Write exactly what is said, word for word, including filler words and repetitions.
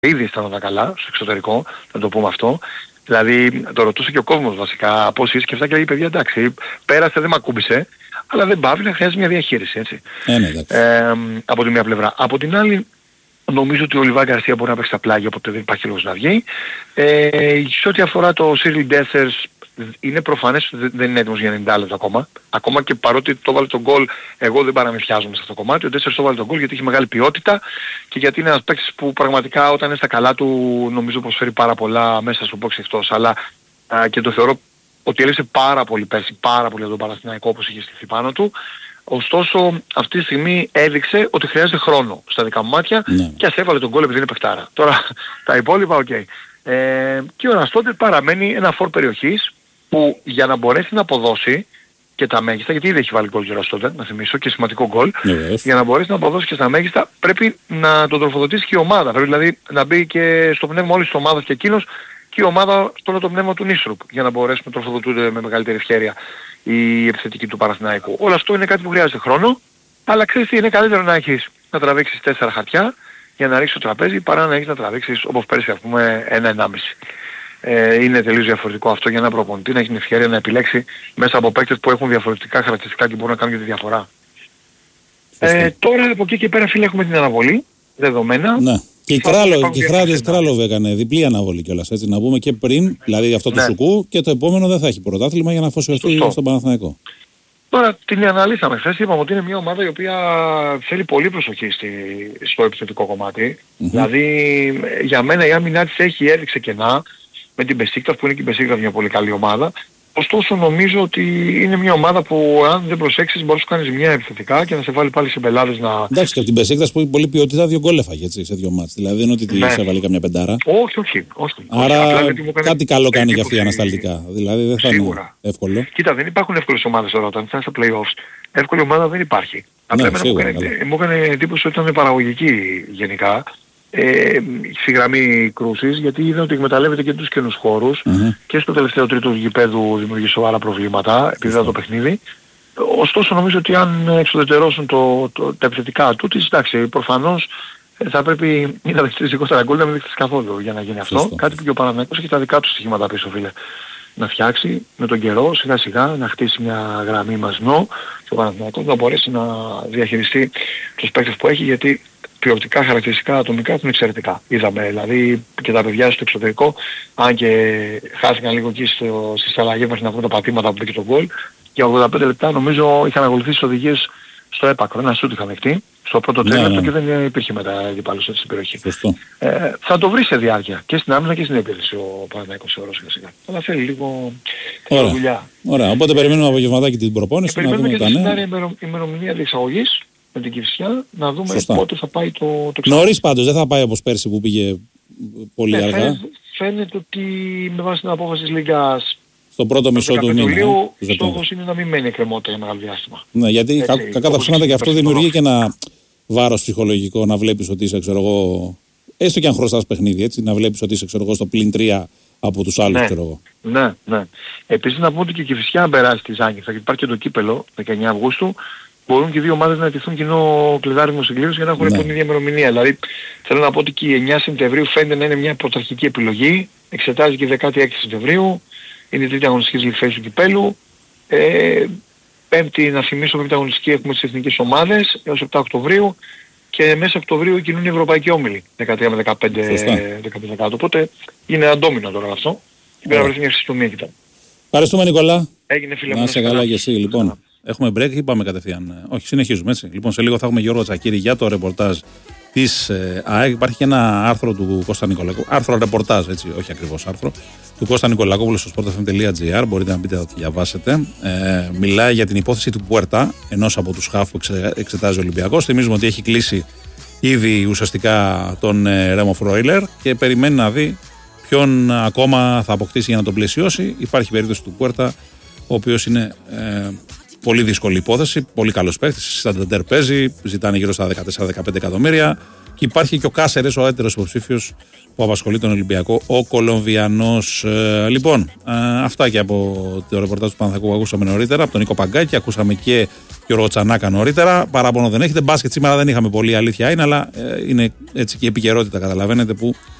ήδη αισθάνονταν καλά στο εξωτερικό, να το πούμε αυτό. Δηλαδή το ρωτούσε και ο κόσμος βασικά πώς είσαι και αυτά και λέει παιδιά εντάξει, πέρασε, δεν μ' ακούμπησε, αλλά δεν πάβει να χρειάζεται μια διαχείριση, έτσι. Ε, ναι, ε, από τη μία πλευρά. Από την άλλη, νομίζω ότι ο Λιβάη Γκαρσία μπορεί να παίξει τα πλάγια, οπότε δεν υπάρχει λόγος να βγει. Ε, σε ό,τι αφορά το Cyril Dessers, είναι προφανές ότι δεν είναι έτοιμος για ενενήντα λεπτά ακόμα. Ακόμα και παρότι το βάλε τον γκολ, εγώ δεν παραμυθιάζομαι σε αυτό το κομμάτι. Ο Dessers το βάλε τον γκολ γιατί έχει μεγάλη ποιότητα και γιατί είναι ένας παίκτης που πραγματικά όταν είναι στα καλά του νομίζω προσφέρει πάρα πολλά μέσα στο box εκτός. Αλλά α, και το θεωρώ ότι έλειψε πάρα πολύ πέρσι, πάρα πολύ από τον Παναθηναϊκό όπως είχε στηθεί πάνω του. Ωστόσο αυτή τη στιγμή έδειξε ότι χρειάζεται χρόνο στα δικά μου μάτια ναι. Και ας έβαλε τον γκολ επειδή είναι παιχτάρα. Τώρα τα υπόλοιπα οκ. Okay. Ε, και ο Ραστόντερ παραμένει ένα φορ περιοχής που για να μπορέσει να αποδώσει και τα μέγιστα, γιατί ήδη έχει βάλει γκολ ο Ραστόντερ, να θυμίσω, και σημαντικό γκολ, yes. Για να μπορέσει να αποδώσει και στα μέγιστα πρέπει να τον τροφοδοτήσει και η ομάδα. Πρέπει δηλαδή να μπει και στο πνεύμα όλης της ομάδας και εκείνος και η ομάδα στο το πνεύμα του Νίστρουπ για να μπορέσουν να τροφοδοτούνται με μεγαλύτερη ευκαιρία η επιθετική του Παναθηναϊκού. Όλο αυτό είναι κάτι που χρειάζεται χρόνο, αλλά ξέρεις τι, είναι καλύτερο να έχεις να τραβήξεις τέσσερα χαρτιά για να ρίξεις το τραπέζι παρά να έχεις να τραβήξεις όπως πέρσι ας πούμε ένα ενάμιση. Ε, είναι τελείως διαφορετικό αυτό για ένα προπονητή να έχει την ευκαιρία να επιλέξει μέσα από παίκτες που έχουν διαφορετικά χαρακτηριστικά και μπορούν να κάνουν και τη διαφορά. Ε, τώρα από εκεί και πέρα φίλε έχουμε την αναβολή, δεδομένα. Ναι. Και η Κράλος Κράλοβ έκανε διπλή αναβολή κιόλας, έτσι να πούμε και πριν, δηλαδή αυτό του ναι. Σουκού και το επόμενο δεν θα έχει πρωτάθλημα για να αφοσιωθεί στον Παναθηναϊκό. Τώρα την αναλύσαμε χθες, είπαμε ότι είναι μια ομάδα η οποία θέλει πολύ προσοχή στη, στο επιθετικό κομμάτι. Mm-hmm. Δηλαδή για μένα η άμυνά της έχει έδειξε κενά με την Μπεσίκτας που είναι και η Μπεσίκτας μια πολύ καλή ομάδα. Ωστόσο νομίζω ότι είναι μια ομάδα που αν δεν προσέξεις μπορείς να κάνεις μια επιθετικά και να σε βάλει πάλι σε μπελάδες να... Εντάξει και από την Μπεσίκτας που έχει πολλή ποιότητα δύο γκολ έφαγε έτσι σε δύο μάτς. Δηλαδή δεν είναι ότι ναι. της έβαλε καμιά πεντάρα. Όχι, όχι. όχι. Άρα Απλά, κάτι έκανε... καλό κάνει για αυτή ανασταλτικά. Δηλαδή δεν θα Σίγουρα. Είναι εύκολο. Κοίτα δεν υπάρχουν εύκολες ομάδες τώρα όταν φτάνεις στα play-offs. Εύκολη ομάδα δεν υπάρχει. Ναι, απλά σίγουρα, μου έκανε εντύπωση ότι ήταν παραγωγική γενικά. Ε, στη γραμμή κρούσης γιατί είδαν ότι εκμεταλλεύεται και τους καινούς χώρους mm-hmm. και στο τελευταίο τρίτο του γηπέδου δημιουργεί σοβαρά προβλήματα επειδή ήταν το παιχνίδι. Ωστόσο νομίζω ότι αν εξουδετερώσουν το, το, τα επιθετικά του της, εντάξει, προφανώς θα πρέπει ή να δεχτείς είκοσι γκολ να μην δεχτείς καθόλου για να γίνει αυτό. Σωστό. Κάτι που και ο Παναθηναϊκός έχει τα δικά του στοιχήματα πίσω φίλε. Να φτιάξει με τον καιρό σιγά σιγά να χτίσει μια γραμμή μαζνό και ο Παναθηναϊκός να μπορέσει να διαχειριστεί τους παίκτες που έχει γιατί ποιοτικά χαρακτηριστικά ατομικά είναι εξαιρετικά. Είδαμε δηλαδή και τα παιδιά στο εξωτερικό, αν και χάθηκαν λίγο εκεί στο, στις αλλαγές μας να βρουν τα πατήματα που πήγε το γκολ, για ογδόντα πέντε λεπτά νομίζω είχαν ακολουθήσει τις οδηγίες στο έπακρο. Ένα σούτ είχαν δεχτεί στο πρώτο τρίλεπτο ναι, ναι. και δεν υπήρχε μετά αντιπάλους στην περιοχή. Ε, θα το βρει σε διάρκεια και στην άμυνα και στην επίθεση ο Παναθηναϊκός σίγουρα σιγά σιγά. Αλλά θέλει λίγο δουλειά. Ωραία, οπότε περιμένουμε απογευματάκι την προπόνηση. Και περιμένουμε και τη συνάρια ημερομηνία διεξαγωγής με την Κυφσιά, να δούμε Σωστά. Πότε θα πάει το, το εξάμεινο. Νωρίς πάντως, δεν θα πάει όπως πέρσι που πήγε πολύ ναι, αργά. Φαίνεται, φαίνεται ότι με βάση την απόφαση της Λίγκας στο πρώτο μισό του μήνα. Ο στόχος είναι να μην μένει εκκρεμότητα για μεγάλο διάστημα. Ναι, γιατί κα, κακά τα ψέματα και αυτό δημιουργεί και ένα βάρος ψυχολογικό να βλέπεις ότι είσαι, ξέρω εγώ, έστω και αν χρωστάς παιχνίδι, έτσι, να βλέπεις ότι είσαι, ξέρω εγώ, στο πλην τρία από τους άλλους, ναι, ξέρω εγώ. Ναι, ναι. Επίσης να πούμε ότι και η Κηφισιά περάσει τη Ζάνη. Θα υπάρχει και το κύπελο δεκαεννέα Αυγούστου. Μπορούν και οι δύο ομάδες να αιτηθούν κοινό κλειδάριμο συγκλήρωση για να έχουν ναι. την ίδια ημερομηνία. Δηλαδή θέλω να πω ότι και η εννέα Σεπτεμβρίου φαίνεται να είναι μια πρωταρχική επιλογή. Εξετάζει και η δεκάτη έκτη Σεπτεμβρίου. Είναι η τρίτη αγωνιστική ληφθέση του κυπέλου. Ε, πέμπτη, να θυμίσω, πέμπτη αγωνιστική έχουμε τις εθνικές ομάδες έως επτά Οκτωβρίου. Και μέσα Οκτωβρίου κινούν οι ευρωπαϊκοί όμιλοι. δεκατρία με δεκαπέντε δεκαπέντε. Οπότε είναι αντόμινο τώρα αυτό. Και πρέπει να βρεθεί μια συστομία κοιτά. Ευχαριστούμε Νικόλα. Έγινε φίλε μου. Να είσαι καλά και εσύ λοιπόν. Έχουμε break ή πάμε κατευθείαν? Όχι, συνεχίζουμε έτσι. Λοιπόν, σε λίγο θα έχουμε Γιώργο Τσακίρη για το ρεπορτάζ της ε, ΑΕΚ. Υπάρχει και ένα άρθρο του Κώστα Νικολακόπουλου. Άρθρο ρεπορτάζ, έτσι, όχι ακριβώς άρθρο. Του Κώστα Νικολακόπουλου στο sport f m τελεία g r. Μπορείτε να μπείτε να το διαβάσετε. Ε, μιλάει για την υπόθεση του Πουέρτα, ενός από τους χαφ που εξε, εξετάζει ο Ολυμπιακός. Θυμίζουμε ότι έχει κλείσει ήδη ουσιαστικά τον ε, Ρέμο Φρόιλερ και περιμένει να δει ποιον ακόμα θα αποκτήσει για να τον πλαισιώσει. Υπάρχει περίπτωση του Πουέρτα, ο οποίος είναι. Ε, πολύ δύσκολη υπόθεση. Πολύ καλός παίκτης. Σανταντέρ παίζει, ζητάνε γύρω στα δεκατέσσερα δεκαπέντε εκατομμύρια. Και υπάρχει και ο Κάσερες, ο έτερος υποψήφιος που απασχολεί τον Ολυμπιακό, ο Κολομβιανός. Ε, λοιπόν, ε, αυτά και από το ρεπορτάζ του Παναθηναϊκού που ακούσαμε νωρίτερα, από τον Νίκο Παγκάκη. Ακούσαμε και Γιώργο Τσανάκα νωρίτερα. Παράπονο δεν έχετε. Μπάσκετ σήμερα δεν είχαμε πολύ, αλήθεια είναι, αλλά ε, είναι έτσι και η επικαιρότητα, καταλαβαίνετε, που